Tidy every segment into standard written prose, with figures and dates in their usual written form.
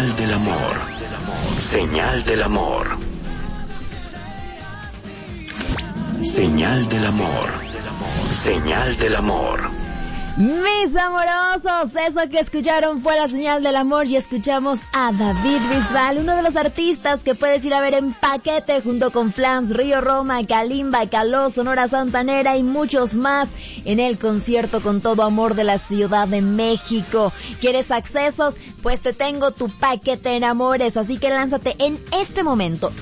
Señal del amor. Señal del amor. Señal del amor. Señal del amor. Mis amorosos, eso que escucharon fue la señal del amor y escuchamos a David Bisbal, uno de los artistas que puedes ir a ver en paquete junto con Flans, Río Roma, Kalimba, Caló, Sonora Santanera y muchos más en el concierto Con Todo Amor de la Ciudad de México. ¿Quieres accesos? Pues te tengo tu paquete en amores, así que lánzate en este momento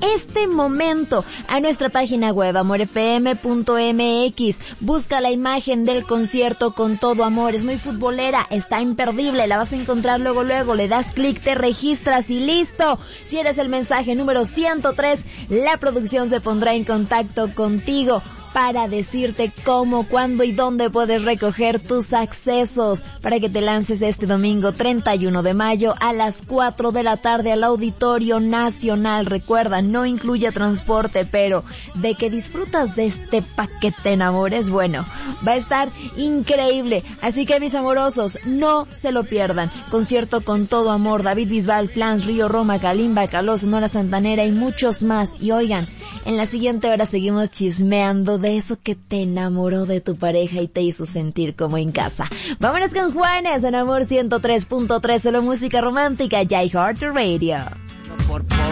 a nuestra página web amorfm.mx, busca la imagen del concierto Con Todo Amor, es muy futbolera, está imperdible, la vas a encontrar luego, le das clic, te registras y listo. Si eres el mensaje número 103, la producción se pondrá en contacto contigo para decirte cómo, cuándo y dónde puedes recoger tus accesos para que te lances este domingo 31 de mayo a las 4 de la tarde al Auditorio Nacional. Recuerda, no incluye transporte, pero de que disfrutas de este paquete en amores, bueno, va a estar increíble. Así que mis amorosos, no se lo pierdan. Concierto Con Todo Amor, David Bisbal, Flans, Río Roma, Kalimba, Caló, Sonora Santanera y muchos más. Y oigan, en la siguiente hora seguimos chismeando de eso que te enamoró de tu pareja y te hizo sentir como en casa. Vámonos con Juanes en Amor 103.3, solo música romántica, iHeart Radio. Por pobre